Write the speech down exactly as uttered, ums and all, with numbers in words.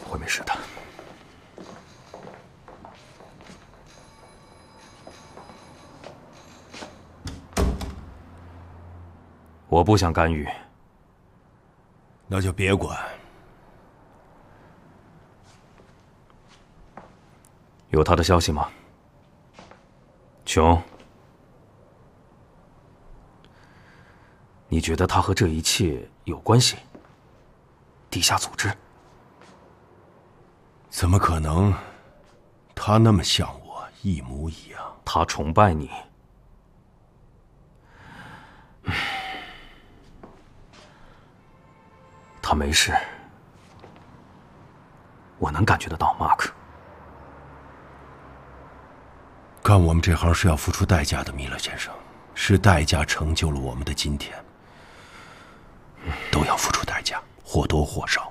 会没事的。我不想干预。 那就别管。 有他的消息吗？琼，你觉得他和这一切有关系？地下组织？ 怎么可能？他那么像我，一模一样。 他崇拜你。他没事，我能感觉得到，马克。 干我们这行是要付出代价的，米勒先生，是代价成就了我们的今天，都要付出代价，或多或少。